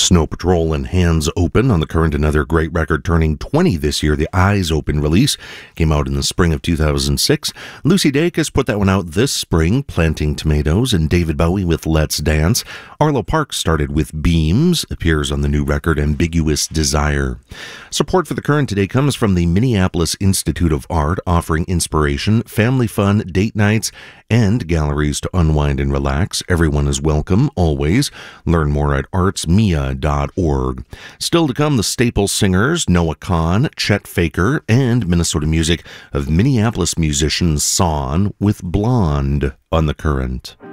Snow Patrol and Hands Open on the Current, another great record turning 20 this year. The Eyes Open release came out in the spring of 2006. Lucy Dacus put that one out this spring, Planting Tomatoes, and David Bowie with Let's Dance. Arlo Parks started with Beams, appears on the new record Ambiguous Desire. Support for the Current today comes from the Minneapolis Institute of Art, offering inspiration, family fun, date nights, and galleries to unwind and relax. Everyone is welcome, always. Learn more at artsmia.org. Still to come, the staple singers Noah Kahn, Chet Faker, and Minnesota music of Minneapolis musician Son with Blonde on the Current.